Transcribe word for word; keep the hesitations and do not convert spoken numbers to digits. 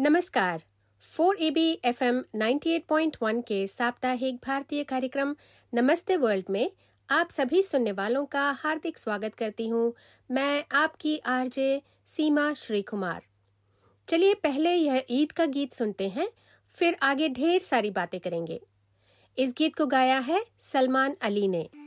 नमस्कार। Four A B F M अट्ठानवे point एक के साप्ताहिक भारतीय कार्यक्रम नमस्ते वर्ल्ड में आप सभी सुनने वालों का हार्दिक स्वागत करती हूँ। मैं आपकी आरजे सीमा श्री कुमार। चलिए पहले यह ईद का गीत सुनते हैं, फिर आगे ढेर सारी बातें करेंगे। इस गीत को गाया है सलमान अली ने।